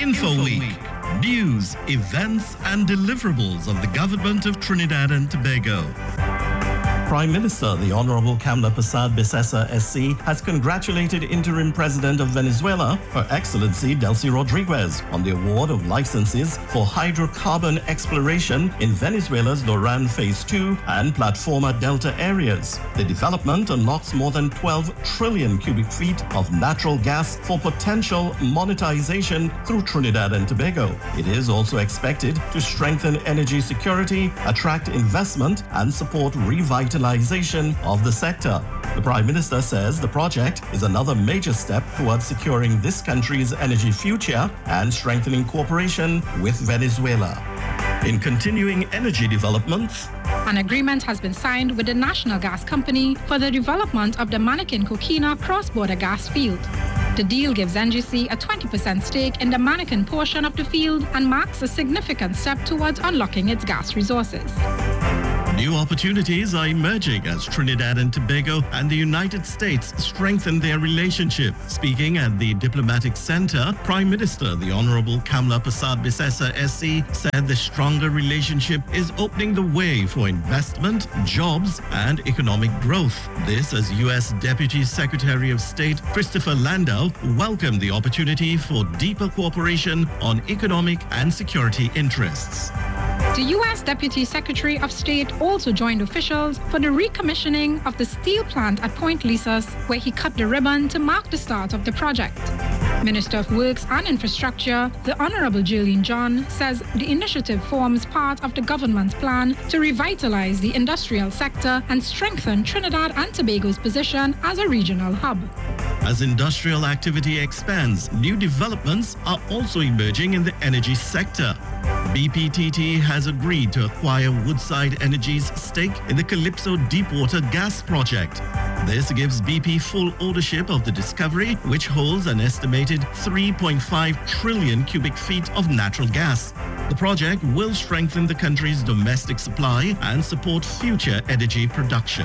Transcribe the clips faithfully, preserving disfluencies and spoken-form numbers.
InfoWeek. News, events and deliverables of the government of Trinidad and Tobago. Prime Minister, the Honorable Kamla Persad Bissessar S C, has congratulated Interim President of Venezuela, Her Excellency Delcy Rodriguez, on the award of licenses for hydrocarbon exploration in Venezuela's Loran Phase two and Platforma Delta areas. The development unlocks more than twelve trillion cubic feet of natural gas for potential monetization through Trinidad and Tobago. It is also expected to strengthen energy security, attract investment, and support revitalization of the sector. The Prime Minister says the project is another major step towards securing this country's energy future and strengthening cooperation with Venezuela. In continuing energy developments, an agreement has been signed with the National Gas Company for the development of the Manikin-Coquina cross-border gas field. The deal gives N G C a twenty percent stake in the Manikin portion of the field and marks a significant step towards unlocking its gas resources. New opportunities are emerging as Trinidad and Tobago and the United States strengthen their relationship. Speaking at the Diplomatic Center, Prime Minister, the Honorable Kamla Persad Bissessar S C, said the stronger relationship is opening the way for investment, jobs, and economic growth. This as U S Deputy Secretary of State Christopher Landau welcomed the opportunity for deeper cooperation on economic and security interests. The U S Deputy Secretary of State also joined officials for the recommissioning of the steel plant at Point Lisas, where he cut the ribbon to mark the start of the project. Minister of Works and Infrastructure, the Honorable Jillian John, says the initiative forms part of the government's plan to revitalize the industrial sector and strengthen Trinidad and Tobago's position as a regional hub. As industrial activity expands, new developments are also emerging in the energy sector. B P T T has agreed to acquire Woodside Energy's stake in the Calypso Deepwater Gas Project. This gives B P full ownership of the discovery, which holds an estimated three point five trillion cubic feet of natural gas. The project will strengthen the country's domestic supply and support future energy production.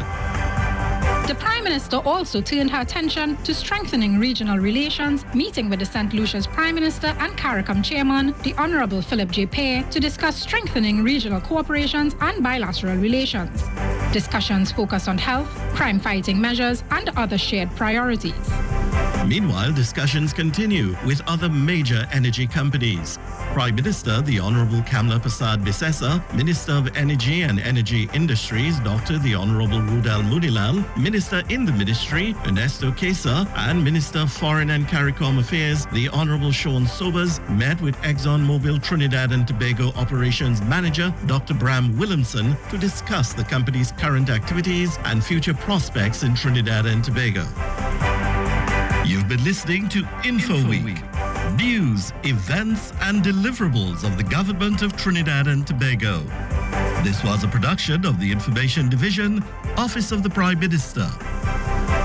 The Prime Minister also turned her attention to strengthening regional relations, meeting with the Saint Lucia's Prime Minister and CARICOM Chairman, the Honorable Philip J. Pear, to discuss strengthening regional cooperations and bilateral relations. Discussions focus on health, crime-fighting measures, and other shared priorities. Meanwhile, discussions continue with other major energy companies. Prime Minister, the Honorable Kamla Persad Bissessar, Minister of Energy and Energy Industries, Doctor the Honorable Rudal Munilal, Minister in the Ministry, Ernesto Quesa, and Minister of Foreign and CARICOM Affairs, the Honorable Sean Sobers, met with ExxonMobil Trinidad and Tobago Operations Manager, Doctor Bram Williamson, to discuss the company's current activities and future prospects in Trinidad and Tobago. You've been listening to InfoWeek. News, events and deliverables of the government of Trinidad and Tobago. This was a production of the Information Division, Office of the Prime Minister.